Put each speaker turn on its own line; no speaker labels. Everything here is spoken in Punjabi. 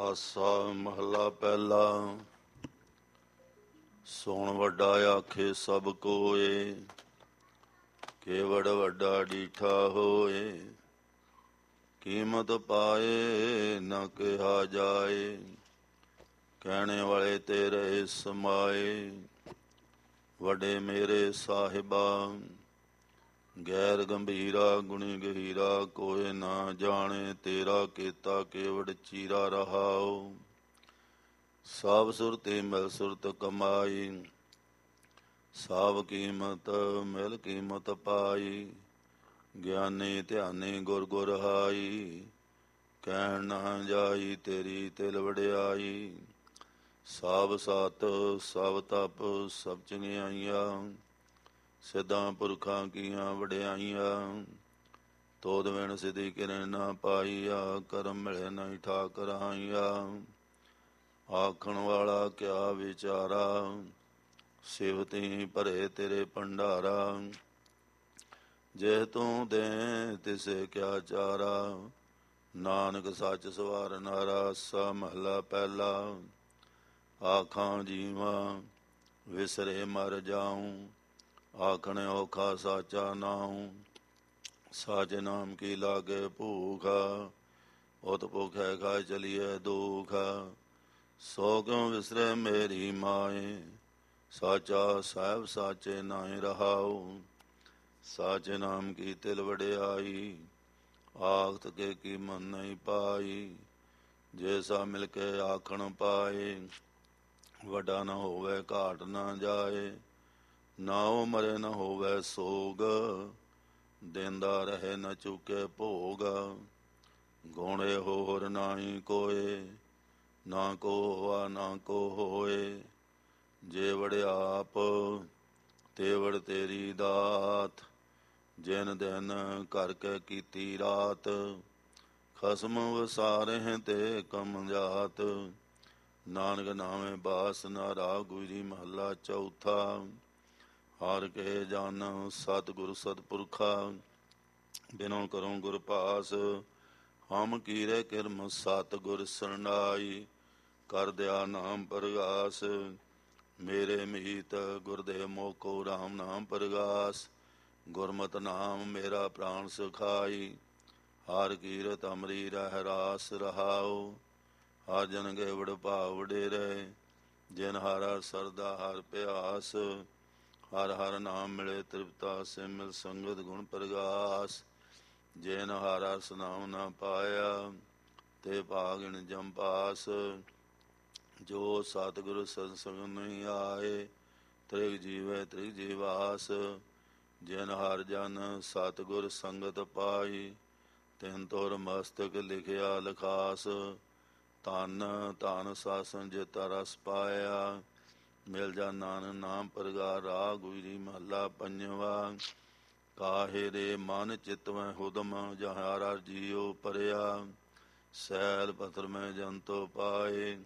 ਆਸਾ ਮਹਲਾ ਪਹਿਲਾ। ਸੁਣ ਵੱਡਾ ਆਖੇ ਸਭ ਕੋਏ, ਕੇਵੜ ਵੱਡਾ ਡੀਠਾ ਹੋਏ। ਕੀਮਤ ਪਾਏ ਨਾ ਕਿਹਾ ਜਾਏ, ਕਹਿਣੇ ਵਾਲੇ ਤੇਰੇ ਸਮਾਏ। ਵੱਡੇ ਮੇਰੇ ਸਾਹਿਬਾ, ਗੈਰ ਗੰਭੀਰਾ ਗੁਣੀ ਗਹੀਰਾ। ਕੋਏ ਨਾ ਜਾਣੇ ਤੇਰਾ ਕੀਤਾ, ਕੇਵੜ ਚੀਰਾ ਰਹਾਓ। ਸਭ ਸੁਰਤੀ ਮਿਲ ਸੁਰਤ ਕਮਾਈ, ਸਭ ਕੀਮਤ ਮਿਲ ਕੀਮਤ ਪਾਈ। ਗਿਆਨੀ ਧਿਆਨੀ ਗੁਰ ਗੁਰ ਹਾਈ, ਕਹਿਣ ਨਾ ਜਾਈ ਤੇਰੀ ਤਿਲ ਵਡਿਆਈ। ਸਭ ਸਤ ਸਭ ਤਪ ਸਭ ਚੰਗਿਆਈਆਂ, ਸਿੱਧਾਂ ਪੁਰਖਾਂ ਕੀਆਂ ਵਡਿਆਈਆਂ। ਤੋਦ ਵਿਣ ਸਿਧੀ ਕਿਰੇ ਨਾ ਪਾਈਆ, ਕਰਮ ਮਿਲੇ ਨਹੀਂ ਠਾਕੁਰ ਹਾਈਆ। ਆਖਣ ਵਾਲਾ ਕਿਆ ਵਿਚਾਰਾ, ਸਿਵਤੀ ਭਰੇ ਤੇਰੇ ਭੰਡਾਰਾ। ਜੇ ਤੂੰ ਦੇ ਤਿਸੇ ਕਿਆ ਚਾਰਾ, ਨਾਨਕ ਸੱਚ ਸਵਾਰ ਨਾਰਾ। ਸਾ ਮਹਲਾ ਪਹਿਲਾ। ਆਖਾਂ ਜੀਵਾਂ ਵਿਸਰੇ ਮਰ ਜਾਊਂ, ਆਖਣੇ ਔਖਾ ਸਾਚਾ ਨਾਉ। ਸਾਚੇ ਨਾਮ ਕੀ ਲਾਗੇ ਭੂਖ, ਉਤ ਭੁਖੈ ਖਾਇ ਚਲੀਐ ਦੁਖ। ਸੋ ਕਿਉ ਵਿਸਰੇ ਮੇਰੀ ਮਾਏ, ਸਾਚਾ ਸਾਹਿਬ ਸਾਚੇ ਨਾਇ ਰਹਾਉ। ਸਾਚੇ ਨਾਮ ਕੀ ਤਿਲ ਵਡਿਆਈ, ਆਖਤ ਕੇ ਕੀ ਮਨ ਨਹੀਂ ਪਾਈ। ਜੇ ਸਾ ਮਿਲ ਕੇ ਆਖਣ ਪਾਏ, ਵੱਡਾ ਨਾ ਹੋਵੇ ਘਾਟ ਨਾ ਜਾਏ। ਨਾ ਉਹ ਮਰੇ ਨਾ ਹੋਵੇ ਸੋਗ, ਦੇਂਦਾ ਰਹੇ ਨਾ ਚੁੱਕੇ ਭੋਗ। ਗੁਣੇ ਹੋਰ ਨਾਹੀ ਕੋਏ, ਨਾ ਕੋ ਹੋਆ ਨਾ ਕੋ ਹੋਏ। ਜੇ ਵੜਿਆਪ ਤੇ ਵੜ ਤੇਰੀ ਦਾਤ, ਜਿਨ ਦਿਨ ਕਰਕੇ ਕੀਤੀ ਰਾਤ। ਖਸਮ ਵਸਾਰੇ ਤੇ ਕਮ ਜਾਤ, ਨਾਨਕ ਨਾਵੇਂ ਬਾਸ ਨਾ ਰਾ ਗੁਜਰੀ। ਮਹੱਲਾ ਚੌਥਾ। ਹਰਿ ਕੇ ਜਨ ਸਤਿਗੁਰ ਸਤਿਪੁਰਖਾ, ਬਿਨੋ ਕਰੋ ਗੁਰ ਪਾਸ। ਹਮ ਕੀਰੇ ਕਿਰਮ ਸਤਿਗੁਰ ਸਰਨਾਈ, ਕਰ ਦਿਆ ਨਾਮ ਪ੍ਰਗਾਸ। ਮੇਰੇ ਮੀਤ ਗੁਰਦੇਵ ਮੋਕੋ ਰਾਮ ਨਾਮ ਪ੍ਰਗਾਸ। ਗੁਰਮਤਿ ਨਾਮ ਮੇਰਾ ਪ੍ਰਾਣ ਸੁਖਾਈ, ਹਰ ਕੀਰਤ ਅਮਰੀ ਰਹਿ ਰਾਸ ਰਹਾਉ। ਹਰ ਜਨ ਗੇਵੜ ਭਾਵ ਵਡੇਰੇ, ਜਿਨ ਹਰ ਸਰਦਾ ਹਰ ਪਿਆਸ। ਹਰ ਹਰ ਨਾਮ ਮਿਲੇ ਤ੍ਰਿਪਤਾ, ਸਿਮਿਲ ਸੰਗਤ ਗੁਣ ਪ੍ਰਗਾਸ। ਜਿਨ ਹਰ ਰਸ ਨਾਮ ਨਾ ਪਾਇਆ, ਤੇ ਭਾਗਿਨ ਜਮ ਪਾਸ। ਜੋ ਸਤਿਗੁਰ ਸਤਸੰਗ ਨਹੀਂ ਆਏ, ਤ੍ਰਿਗ ਜੀਵੈ ਤ੍ਰਿਗ ਜੀਵਾਸ। ਜਿਨ ਹਰ ਜਨ ਸਤਿਗੁਰ ਸੰਗਤ ਪਾਈ, ਤਿਨ ਤੁਰ ਮਸਤਕ ਲਿਖਿਆ ਲਖਾਸ। ਧਨ ਧਨ ਸਾਸਨ ਜਿਤਾ ਰਸ ਪਾਇਆ, ਮਿਲ ਜਾ ਨਾਨਕ ਨਾਮ ਪ੍ਰਗਾਸ। ਰਾਗ ਗੁਜਰੀ ਮਹੱਲਾ ਪੰਜਵਾ। ਕਾਹੇ ਰੇ ਮਨ ਚਿਤਵੈ ਹੁਦਮ, ਜਹਾਂ ਹਰ ਜੀਉ ਪਰਿਆ। ਸੈਲ ਪਥਰ ਮੈਂ ਜੰਤੋ ਪਾਏ,